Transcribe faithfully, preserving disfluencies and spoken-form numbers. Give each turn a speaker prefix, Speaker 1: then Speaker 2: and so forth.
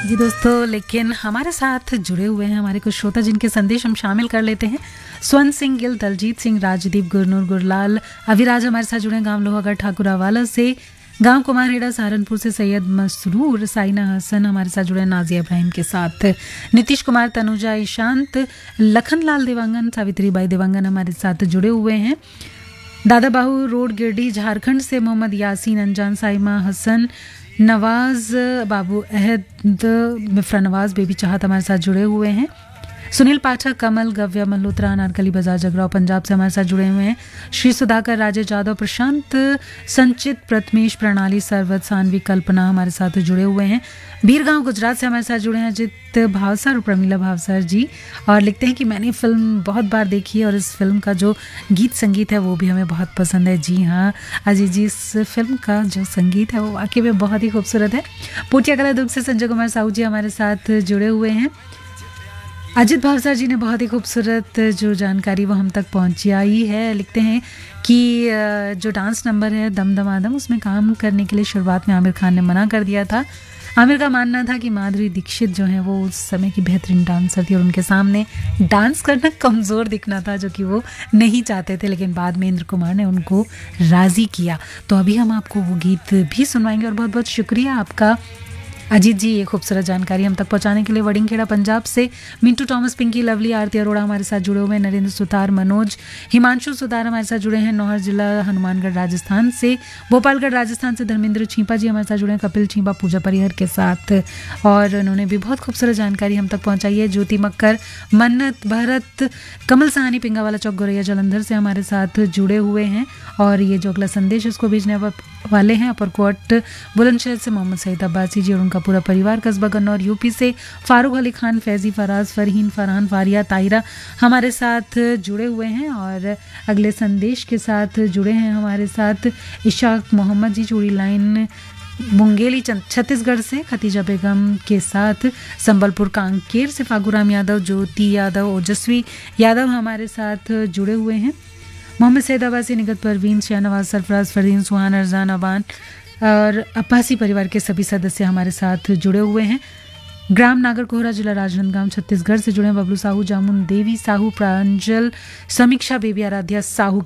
Speaker 1: जी दोस्तों, लेकिन हमारे साथ जुड़े हुए हैं हमारे कुछ श्रोता जिनके संदेश हम शामिल कर लेते हैं। स्वर्ण सिंह गिल, दलजीत सिंह, राजदीप, गुरनूर, गुरलाल, अविराज हमारे साथ जुड़े हैं गांव लोहागढ़ ठाकुरावाला से, गांव कुमारहेड़ा सहारनपुर से सैयद मसरूर, साइना हसन हमारे साथ जुड़े हैं नाजिया इब्राहिम के साथ, नीतीश कुमार, तनुजा, ईशांत, लखनलाल देवांगन, सावित्री बाई देवांगन हमारे साथ जुड़े हुए हैं। दादा बाहू रोड गिरडी झारखंड से मोहम्मद यासीन, अनजान, साइमा हसन, नवाज, बाबू अहद, मिफ्रा नवाज, बेबी चाहत हमारे साथ जुड़े हुए हैं। सुनील पाठक, कमल, गव्या मल्होत्रा, अनारकली बाजार जगराव पंजाब से हमारे साथ जुड़े हुए हैं। श्री सुधाकर, राजेश जादव, प्रशांत, संचित, प्रथमेश, प्रणाली, सरवत, सानवी, कल्पना हमारे साथ जुड़े हुए हैं। बीरगांव गुजरात से हमारे साथ जुड़े हैं अजित भावसर और प्रमीला भावसर जी, और लिखते हैं कि मैंने फिल्म बहुत बार देखी है और इस फिल्म का जो गीत संगीत है वो भी हमें बहुत पसंद है। जी हाँ अजय जी, इस फिल्म का जो संगीत है वो वाकई में बहुत ही खूबसूरत है। पोटिया कला दुर्ग से संजय कुमार साहू जी हमारे साथ जुड़े हुए हैं। अजित भावसर जी ने बहुत ही खूबसूरत जो जानकारी वो हम तक पहुंची आई है। लिखते हैं कि जो डांस नंबर है दम दम आदम, उसमें काम करने के लिए शुरुआत में आमिर खान ने मना कर दिया था। आमिर का मानना था कि माधुरी दीक्षित जो है वो उस समय की बेहतरीन डांसर थी और उनके सामने डांस करना कमज़ोर दिखना था, जो कि वो नहीं चाहते थे, लेकिन बाद में इंद्र कुमार ने उनको राज़ी किया। तो अभी हम आपको वो गीत भी सुनवाएंगे और बहुत बहुत शुक्रिया आपका अजीत जी ये खूबसूरत जानकारी हम तक पहुंचाने के लिए। वडिंगखेड़ा पंजाब से मिंटू टॉमस, पिंकी, लवली, आरती अरोड़ा हमारे साथ जुड़े हुए हैं। नरेंद्र सुतार, मनोज, हिमांशु सुतार हमारे साथ जुड़े हैं। नौहर जिला हनुमानगढ़ राजस्थान से, भोपालगढ़ राजस्थान से धर्मेंद्र छीपा जी हमारे साथ जुड़े हैं। कपिल छीपा पूजा परिहर के साथ, और उन्होंने भी बहुत खूबसूरत जानकारी हम तक पहुँचाई है। ज्योति मक्कर, मन्नत, भरत, कमल सहानी, पिंगावाला चौक, गोरैया जलंधर से हमारे साथ जुड़े हुए हैं। और ये जो अगला संदेश उसको भेजने वाले हैं अपरकोट बुलंदशहर से मोहम्मद सईद अब्बासी जी और उनका पूरा परिवार। कस्बा गन्नौर यूपी से फारूक अली खान, फैजी, फराज, फरहीन, फरहान, फारिया, ताहिरा हमारे साथ जुड़े हुए हैं। और अगले संदेश के साथ जुड़े हैं हमारे साथ इशाक मोहम्मद जी, चूड़ी लाइन मुंगेली छत्तीसगढ़ से, खतीजा बेगम के साथ संबलपुर कांकेर से, फागुराम यादव, ज्योति यादव, ओजस्वी यादव हमारे साथ जुड़े हुए हैं। मोहम्मद सैद अब्बासी, निगत परवीन, शाहनवाज, सरफराज, फरदीन, सुहान, अरजान, अबान और अब्बासी परिवार के सभी सदस्य हमारे साथ जुड़े हुए हैं। ग्राम नागरकोहरा, जिला राजनांदगांव, छत्तीसगढ़ से जुड़े हैं। बबलू साहू, जामुन देवी साहू, प्रांजल, समीक्षा, बेबी, आराध्या साहू